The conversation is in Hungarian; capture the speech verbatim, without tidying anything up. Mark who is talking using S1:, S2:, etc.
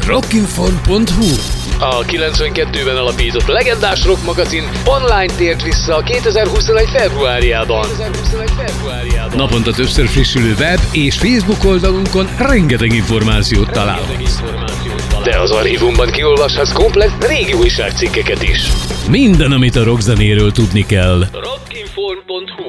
S1: rockinform pont hu.
S2: A kilencvenkettőben alapított legendás rock magazin online tért vissza kétezer-huszonegy februárjában.
S1: Naponta többször frissülő web és Facebook oldalunkon rengeteg információt találhatsz.
S2: De az archívumban kiolvashatsz komplett régi újságcikkeket is.
S1: Minden, amit a rockzenéről tudni kell.
S2: rockinform pont hu